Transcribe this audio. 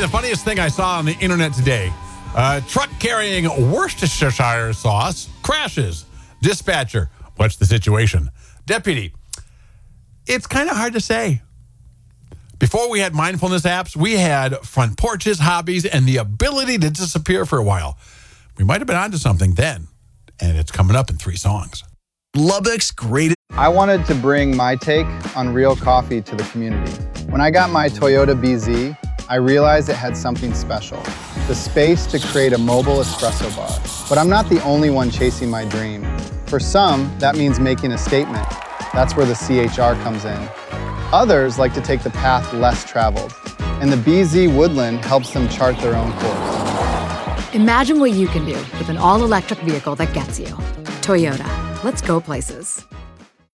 the funniest thing I saw on the internet today. Truck carrying Worcestershire sauce crashes. Dispatcher, what's the situation? Deputy, it's kind of hard to say. Before we had mindfulness apps, we had front porches, hobbies, and the ability to disappear for a while. We might have been onto something then, and it's coming up in 3 songs. Lubbock's great. I wanted to bring my take on real coffee to the community. When I got my Toyota BZ, I realized it had something special, the space to create a mobile espresso bar. But I'm not the only one chasing my dream. For some, that means making a statement. That's where the CHR comes in. Others like to take the path less traveled, and the BZ Woodland helps them chart their own course. Imagine what you can do with an all-electric vehicle that gets you. Toyota. Let's go places.